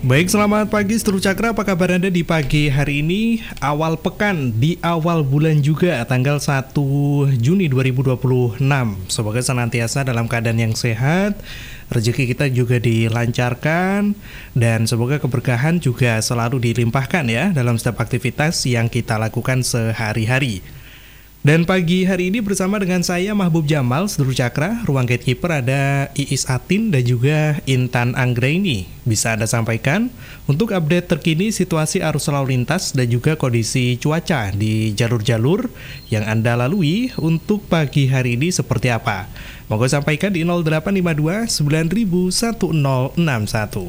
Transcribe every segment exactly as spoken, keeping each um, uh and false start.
Baik, selamat pagi Seluruh Cakra, apa kabar Anda di pagi hari ini? Awal pekan, di awal bulan juga, tanggal satu Juni dua ribu dua puluh enam. Semoga senantiasa dalam keadaan yang sehat, rezeki kita juga dilancarkan, dan semoga keberkahan juga selalu dilimpahkan ya dalam setiap aktivitas yang kita lakukan sehari-hari. Dan pagi hari ini bersama dengan saya Mahbub Jamal, Seluruh Cakra, ruang gatekeeper ada Iis Atin dan juga Intan Anggraini. Bisa Anda sampaikan untuk update terkini situasi arus lalu lintas dan juga kondisi cuaca di jalur-jalur yang Anda lalui untuk pagi hari ini seperti apa. Mohon sampaikan di nol delapan lima dua sembilan nol satu nol enam satu.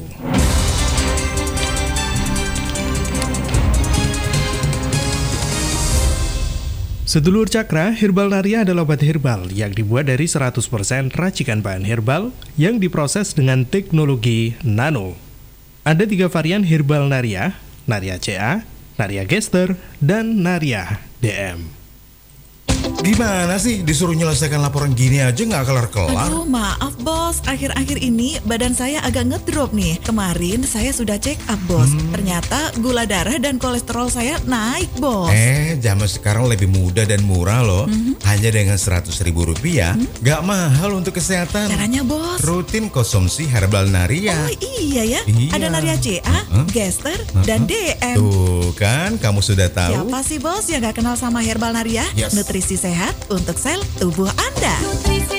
Sedulur Cakra, Herbal Naria adalah obat herbal yang dibuat dari seratus persen racikan bahan herbal yang diproses dengan teknologi nano. Ada tiga varian Herbal Naria, Naria C A, Naria Gester, dan Naria D M. Gimana sih disuruh nyelesaikan laporan gini aja nggak kelar-kelar? Aduh maaf bos, akhir-akhir ini badan saya agak ngedrop nih. Kemarin saya sudah check up bos, hmm. ternyata gula darah dan kolesterol saya naik bos. Eh, zaman sekarang lebih mudah dan murah loh. hmm. Hanya dengan seratus ribu rupiah, hmm? Gak mahal untuk kesehatan. Caranya bos? Rutin konsumsi Herbal Naria. Oh iya ya, iya. Ada Naria C A, uh-huh. Gester, uh-huh. dan D M. Tuh kan, kamu sudah tahu. Siapa sih bos yang gak kenal sama Herbal Naria? Yes. Nutrisi sehat untuk sel tubuh Anda. Nutrisi